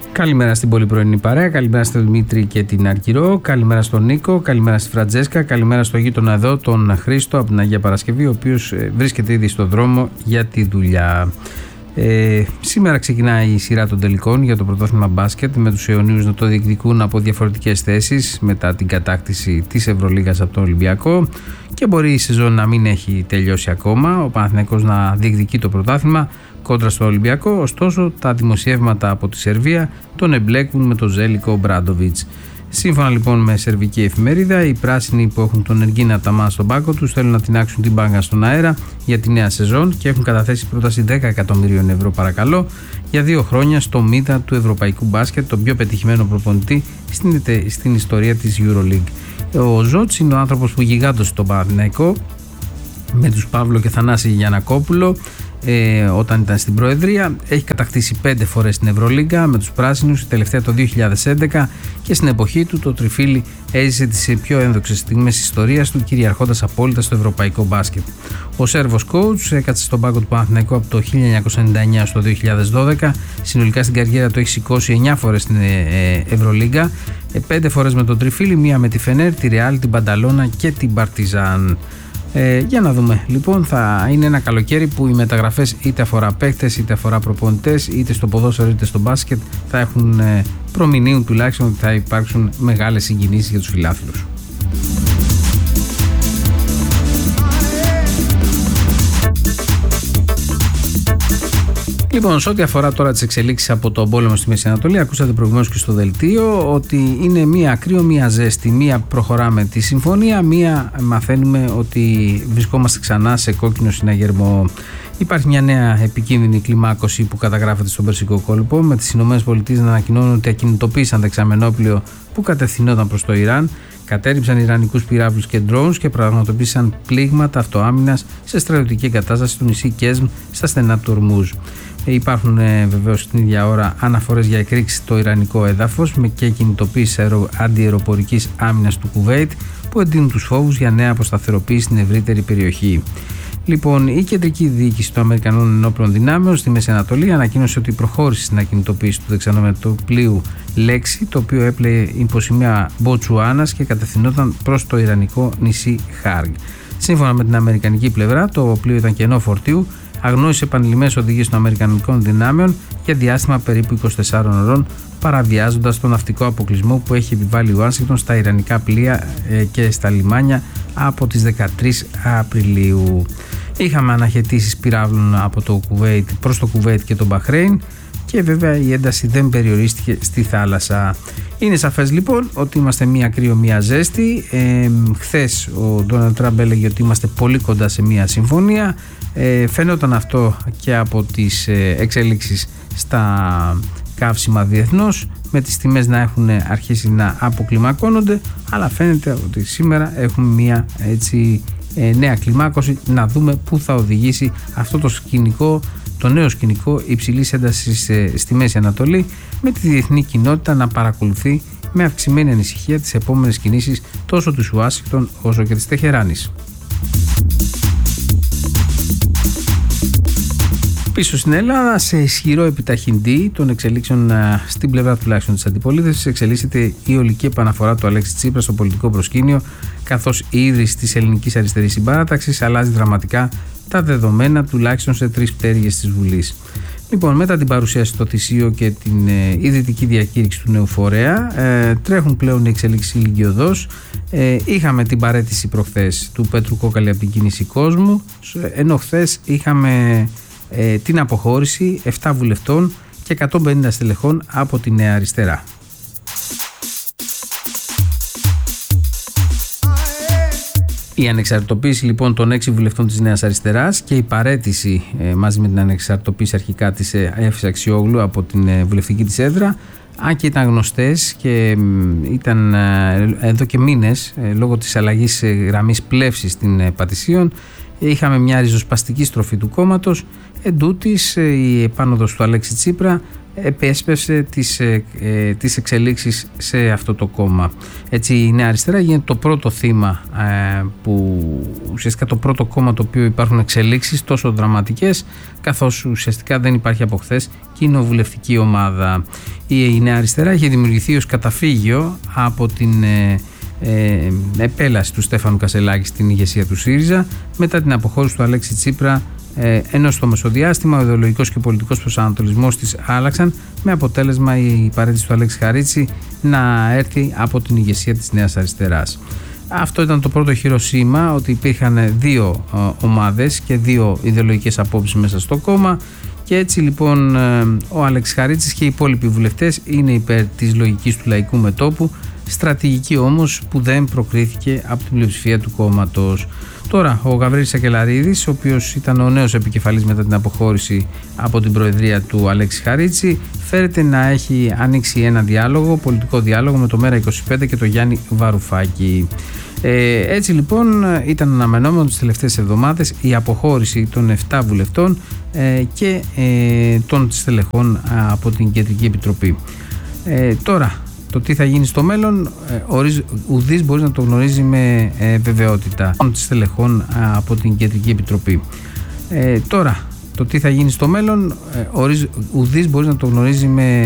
Καλημέρα στην πολύ πρωινή παρέα, καλημέρα στον Δημήτρη και την Αρκυρό, καλημέρα στον Νίκο, καλημέρα στη Φραντζέσκα, καλημέρα στο γείτονα εδώ, τον Χρήστο από την Αγία Παρασκευή, ο οποίος βρίσκεται ήδη στο δρόμο για τη δουλειά. Σήμερα ξεκινάει η σειρά των τελικών για το πρωτάθλημα μπάσκετ, με τους Ιωνίους να το διεκδικούν από διαφορετικές θέσεις μετά την κατάκτηση της Ευρωλίγας από τον Ολυμπιακό, και μπορεί η σεζόν να μην έχει τελειώσει ακόμα, ο Παναθηναϊκός να διεκδικεί το πρωτάθλημα κόντρα στο Ολυμπιακό. Ωστόσο, τα δημοσιεύματα από τη Σερβία τον εμπλέκουν με τον Ζέλικο Ομπράντοβιτς. Σύμφωνα λοιπόν με σερβική εφημερίδα, οι πράσινοι που έχουν τον Εργίνα Ταμά στον πάγκο τους θέλουν να τινάξουν την μπάγκα στον αέρα για τη νέα σεζόν και έχουν καταθέσει πρόταση 10 εκατομμυρίων ευρώ παρακαλώ για 2 χρόνια στο μύτα του ευρωπαϊκού μπάσκετ, τον πιο πετυχημένο προπονητή στην ιστορία της EuroLeague. Ο Ζότς είναι ο άνθρωπος που γιγάντωσε τον Παναθηναϊκό με τους Παύλο και Θανάση Γιαννακόπουλο όταν ήταν στην Προεδρία. Έχει κατακτήσει 5 φορές την Ευρωλίγκα με τους πράσινους, η τελευταία το 2011, και στην εποχή του το τριφύλι έζησε τις πιο ένδοξες στιγμές της ιστορίας του, κυριαρχώντας απόλυτα στο ευρωπαϊκό μπάσκετ. Ο Σέρβος coach έκατσε στον πάγκο του Παναθηναϊκού από το 1999 στο 2012. Συνολικά στην καριέρα του έχει σηκώσει 9 φορές στην Ευρωλίγκα, 5 φορές με τον τριφύλι, μία με τη Φενέρ, τη Ρεάλ, την Πανταλώνα και την Παρτιζάν. Για να δούμε λοιπόν, θα είναι ένα καλοκαίρι που οι μεταγραφές, είτε αφορά παίκτες, είτε αφορά προπονητές, είτε στο ποδόσφαιρο είτε στο μπάσκετ, θα έχουν προμηνύουν τουλάχιστον ότι θα υπάρξουν μεγάλες συγκινήσεις για τους φιλάθλους. Λοιπόν, σε ό,τι αφορά τώρα τις εξελίξεις από τον πόλεμο στη Μέση Ανατολή, ακούσατε προηγουμένως και στο δελτίο ότι είναι μία κρύο, μία ζέστη. Μία προχωράμε τη συμφωνία, μία μαθαίνουμε ότι βρισκόμαστε ξανά σε κόκκινο συναγερμό. Υπάρχει μια νέα επικίνδυνη κλιμάκωση που καταγράφεται στον Περσικό κόλπο, με τις ΗΠΑ να ανακοινώνουν ότι ακινητοποίησαν δεξαμενόπλιο που κατευθυνόταν προς το Ιράν, κατέριψαν ιρανικούς πυράβλους και drones και πραγματοποίησαν πλήγματα αυτοάμυνας σε στρατιωτική εγκατάσταση του νησί Κέσμ στα στενά του Ορμούζ. Υπάρχουν βεβαίως την ίδια ώρα αναφορές για εκρήξη στο ιρανικό έδαφος και κινητοποίηση αντιεροπορικής άμυνας του Κουβέιτ, που εντείνουν τους φόβους για νέα αποσταθεροποίηση στην ευρύτερη περιοχή. Λοιπόν, η κεντρική διοίκηση των Αμερικανών Ενόπλων Δυνάμεων στη Μέση Ανατολή ανακοίνωσε ότι προχώρησε στην ακινητοποίηση του δεξαμενοπλοίου Λέξη, το οποίο έπλεε υποσημεία Μποτσουάνας και κατευθυνόταν προς το ιρανικό νησί Χάργ. Σύμφωνα με την αμερικανική πλευρά, το πλοίο ήταν κενό φορτίου, αγνόησε επανειλημμένες οδηγίες των Αμερικανικών δυνάμεων για διάστημα περίπου 24 ωρών, παραβιάζοντας τον ναυτικό αποκλεισμό που έχει επιβάλει η Ουάσιγκτον στα ιρανικά πλοία και στα λιμάνια από τις 13 Απριλίου. Είχαμε αναχαιτήσεις πυράβλων από το Κουβέιτ προς το Κουβέιτ και το Μπαχρέιν, και βέβαια η ένταση δεν περιορίστηκε στη θάλασσα. Είναι σαφές λοιπόν ότι είμαστε μία κρύο μία ζέστη. Χθες ο Ντόναλντ Τραμπ έλεγε ότι είμαστε πολύ κοντά σε μία συμφωνία. Φαινόταν αυτό και από τις εξέλιξεις στα καύσιμα διεθνώς, με τις τιμές να έχουν αρχίσει να αποκλιμακώνονται, αλλά φαίνεται ότι σήμερα έχουμε μία έτσι νέα κλιμάκωση. Να δούμε πού θα οδηγήσει αυτό το σκηνικό, το νέο σκηνικό υψηλής έντασης στη Μέση Ανατολή, με τη διεθνή κοινότητα να παρακολουθεί με αυξημένη ανησυχία τις επόμενες κινήσεις τόσο της Ουάσιγκτον όσο και της Τεχεράνης. Πίσω στην Ελλάδα, σε ισχυρό επιταχυντή των εξελίξεων στην πλευρά τουλάχιστον της αντιπολίτευσης, εξελίσσεται η ολική επαναφορά του Αλέξη Τσίπρα στο πολιτικό προσκήνιο, καθώς η ίδρυση της Ελληνικής Αριστερής Συμπαράταξης αλλάζει δραματικά τα δεδομένα τουλάχιστον σε 3 πτέρυγες της Βουλής. Λοιπόν, μετά την παρουσίαση στο Θησίο και την ιδρυτική διακήρυξη του νέου φορέα, τρέχουν πλέον οι εξελίξεις ηλικιωδώς. Είχαμε την παραίτηση προχθές του Πέτρου Κόκαλη από την Κίνηση Κόσμου, ενώ χθες είχαμε την αποχώρηση 7 βουλευτών και 150 στελεχών από τη Νέα Αριστερά. Η ανεξαρτητοποίηση λοιπόν των 6 βουλευτών της Νέας Αριστεράς και η παραίτηση μαζί με την ανεξαρτητοποίηση αρχικά της Εύης Αξιόγλου από την βουλευτική της έδρα, αν και ήταν γνωστές και ήταν εδώ και μήνες λόγω της αλλαγής γραμμής πλεύσης στην Πατησίων, είχαμε μια ριζοσπαστική στροφή του κόμματος. Εντούτοις η επάνωδος του Αλέξη Τσίπρα επέσπευσε τις εξελίξεις σε αυτό το κόμμα. Έτσι η Νέα Αριστερά γίνεται το πρώτο θύμα, που ουσιαστικά το πρώτο κόμμα το οποίο υπάρχουν εξελίξεις τόσο δραματικές, καθώς ουσιαστικά δεν υπάρχει από χθες κοινοβουλευτική ομάδα. Η Νέα Αριστερά είχε δημιουργηθεί ως καταφύγιο από την επέλαση του Στέφανου Κασελάκη στην ηγεσία του ΣΥΡΙΖΑ μετά την αποχώρηση του Αλέξη Τσίπρα, ενώ στο μεσοδιάστημα ο ιδεολογικός και πολιτικός προσανατολισμός της άλλαξαν, με αποτέλεσμα η παρέτηση του Αλέξη Χαρίτση να έρθει από την ηγεσία της Νέας Αριστεράς. Αυτό ήταν το πρώτο χειροσύμα, ότι υπήρχαν δύο ομάδες και δύο ιδεολογικές απόψεις μέσα στο κόμμα, και έτσι λοιπόν ο Αλέξης Χαρίτσης και οι υπόλοιποι βουλευτές είναι υπέρ της λογικής του λαϊκού μετώπου, στρατηγική όμως που δεν προκρίθηκε από την πλειοψηφία του κόμματος. Τώρα ο Γαβρίλης Σακελαρίδης, ο οποίος ήταν ο νέος επικεφαλής μετά την αποχώρηση από την προεδρία του Αλέξη Χαρίτση, φέρεται να έχει ανοίξει ένα διάλογο, πολιτικό διάλογο, με το Μέρα25 και το Γιάννη Βαρουφάκη. Έτσι λοιπόν ήταν αναμενόμενο τις τελευταίες εβδομάδες η αποχώρηση των 7 βουλευτών και των στελεχών από την Κεντρική Επιτροπή. Τώρα το τι θα γίνει στο μέλλον, ουδής μπορεί να το γνωρίζει με βεβαιότητα. Των στελεχών από την Κεντρική Επιτροπή. Τώρα το τι θα γίνει στο μέλλον, ουδής μπορεί να το γνωρίζει με